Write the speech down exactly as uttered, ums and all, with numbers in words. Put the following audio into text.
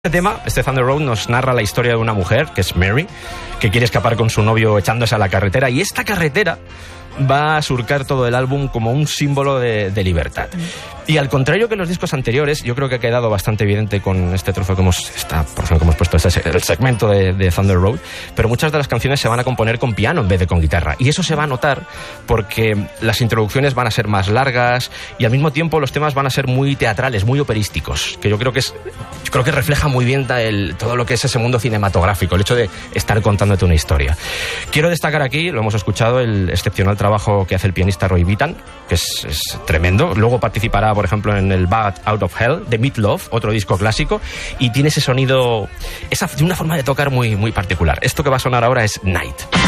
Este tema, este Thunder Road, nos narra la historia de una mujer, que es Mary, que quiere escapar con su novio echándose a la carretera, y esta carretera va a surcar todo el álbum como un símbolo de, de libertad. Y al contrario que los discos anteriores, yo creo que ha quedado bastante evidente con este trozo que hemos, esta porción que hemos puesto, este, el segmento de, de Thunder Road, pero muchas de las canciones se van a componer con piano en vez de con guitarra. Y eso se va a notar porque las introducciones van a ser más largas y al mismo tiempo los temas van a ser muy teatrales, muy operísticos, que yo creo que es, yo creo que refleja muy bien el, todo lo que es ese mundo cinematográfico, el hecho de estar contándote una historia. Quiero destacar aquí, lo hemos escuchado, el excepcional trabajo que hace el pianista Roy Bittan, que es, es tremendo. Luego participará, por ejemplo, en el Bad Out of Hell de Meat Loaf, otro disco clásico, y tiene ese sonido, esa, de una forma de tocar muy, muy particular. Esto que va a sonar ahora es Night.